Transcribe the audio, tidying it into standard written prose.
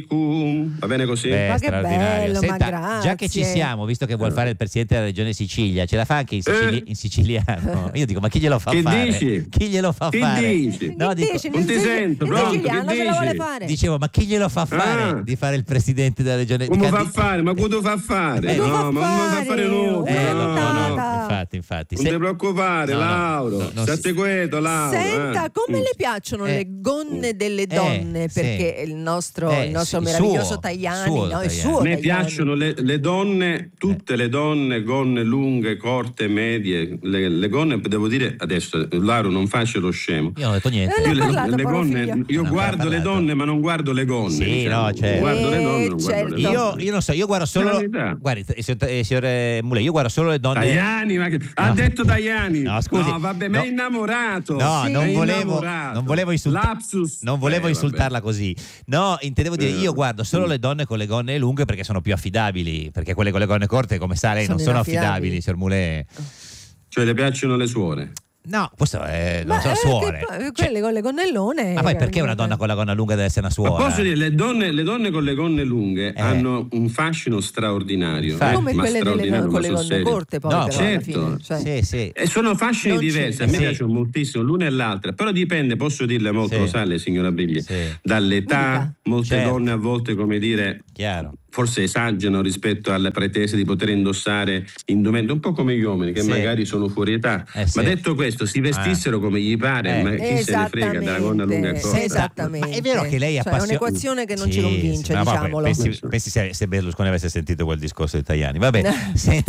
Va bene così? Ma che straordinario. bello, Senta, ma grazie. già che ci siamo, visto che vuol fare il presidente della regione Sicilia, ce la fa anche in siciliano? Io dico, ma chi glielo fa Che fare? dici? Chi glielo fa Che fare? dici? No, dico, non ti sento, in pronto, siciliano che se la vuole dici? fare. dicevo, ma chi glielo fa fare di fare il presidente della regione? Come fa a fare? Ma cosa fa a fare? Cosa No, fa ma non fa fare nulla. no. Infatti. Non ti preoccupare, No, no, Lauro. non State quieto, Lauro. Senta, come le piacciono le gonne delle donne? sì. Perché il nostro meraviglioso suo Tajani, no, Tajani. il suo A me Tajani. piacciono le donne, tutte le donne, gonne lunghe, corte, medie. Le gonne, devo dire, adesso, Lauro, non faccia lo scemo. Io non ho detto niente. Ne ha Io parlato, le povero gonne, figlio. io No, guardo ha le parlato. donne, ma non guardo le gonne. Sì, diciamo. no, certo. Guardo le donne, non guardo le certo. donne. Io non so, io guardo solo. verità. Guardi, signor Mulè, io guardo solo le donne. Tajani, ma ha detto Tajani. No, scusi. No, vabbè, mi No. è innamorato. No, Sì. non Mi è volevo innamorato. Lapsus. non volevo Vabbè. insultarla così. No, intendevo dire, io guardo solo le donne con le gonne lunghe perché sono più affidabili, perché quelle con le gonne corte, come sa lei, non sono affidabili, signor Mulè. Cioè, le piacciono le suore? No, questo non sono suore. Quelle con le gonnellone. Ma poi perché una donna con la gonna lunga deve essere una Ma suora? posso dire, le donne con le gonne lunghe hanno un fascino straordinario. Come ma quelle straordinario, con ma le sul gonne serio. corte, poi No, però, certo. alla fine, cioè. Sì. E sono fascini Non diversi, a me piacciono moltissimo l'una e l'altra, però dipende, posso dirle molto, Sì. lo sa lei, signora Biglia, Sì. dall'età. Dica. Molte Certo. donne a volte, come dire, Chiaro. forse esagerano rispetto alle pretese di poter indossare indumenti, un po' come gli uomini che Sì. magari sono fuori età. Sì. Ma detto questo, si vestissero come gli pare, ma chi se ne frega della gonna lunga e corta? Esattamente. Ma è vero che lei è Cioè, è un'equazione che non ci Sì, convince, no, vabbè, diciamolo. pensi se Berlusconi avesse sentito quel discorso di Tajani. Vabbè,